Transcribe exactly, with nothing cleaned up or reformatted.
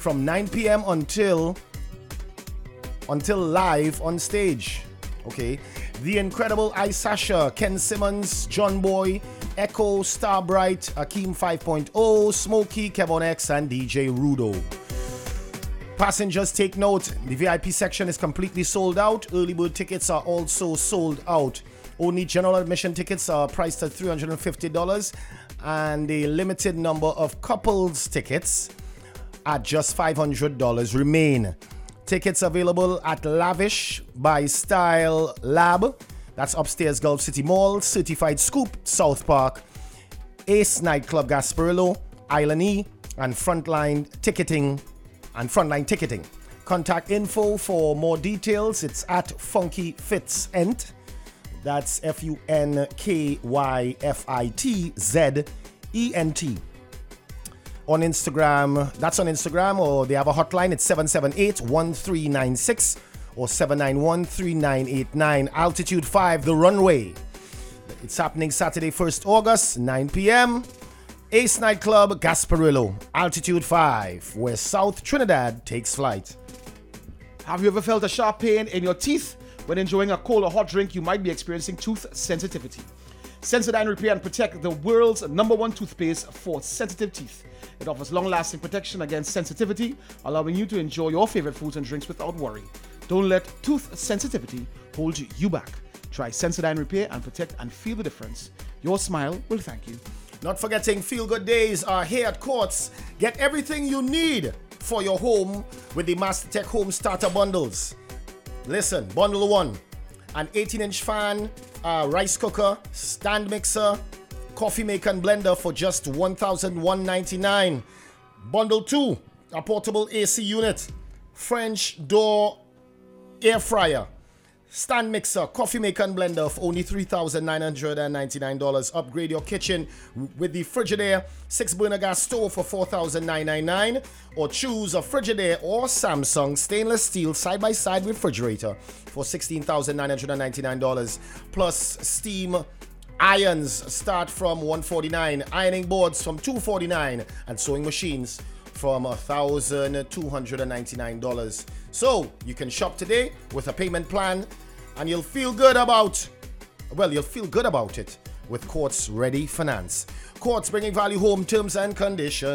from nine p.m. until until live on stage. Okay, The Incredible Ice Sasha, Ken Simmons, John Boy, Echo, Starbright, Akeem five point oh, Smokey, Kevon X, and D J Rudo. Passengers, take note, the V I P section is completely sold out. Early bird tickets are also sold out. Only general admission tickets are priced at three hundred fifty dollars, and a limited number of couples tickets at just five hundred dollars remain. Tickets available at Lavish by Style Lab, that's upstairs Gulf City Mall, Certified Scoop, South Park, Ace Nightclub Gasparillo, Island E, and Frontline Ticketing and Frontline Ticketing. Contact info for more details. It's at Funky Fitz Ent. That's F U N K Y F I T Z E N T. On Instagram, that's on Instagram, or they have a hotline. It's seven seven eight, one three nine six or seven nine one, three nine eight nine. Altitude five, The Runway. It's happening Saturday, first August, nine p.m. Ace Nightclub, Gasparillo. Altitude five, where South Trinidad takes flight. Have you ever felt a sharp pain in your teeth? When enjoying a cold or hot drink, you might be experiencing tooth sensitivity. Sensodyne Repair and Protect, the world's number one toothpaste for sensitive teeth. It offers long-lasting protection against sensitivity, allowing you to enjoy your favorite foods and drinks without worry. Don't let tooth sensitivity hold you back. Try Sensodyne Repair and Protect and feel the difference. Your smile will thank you. Not forgetting, Feel Good Days are here at Courts. Get everything you need for your home with the MasterTech Home Starter Bundles. Listen, bundle one, an eighteen-inch fan, a rice cooker, stand mixer, coffee maker and blender for just one thousand one hundred ninety-nine dollars. Bundle two, a portable A C unit, French door air fryer, stand mixer, coffee maker and blender for only three thousand nine hundred ninety-nine dollars. Upgrade your kitchen with the Frigidaire six burner gas stove for four thousand nine hundred ninety-nine dollars, or choose a Frigidaire or Samsung stainless steel side-by-side refrigerator for sixteen thousand nine hundred ninety-nine dollars. Plus steam irons start from one hundred forty-nine dollars, ironing boards from two hundred forty-nine dollars, and sewing machines from one thousand two hundred ninety-nine dollars. So you can shop today with a payment plan, and you'll feel good about, well, you'll feel good about it with Courts Ready Finance. Courts, bringing value home, terms and conditions.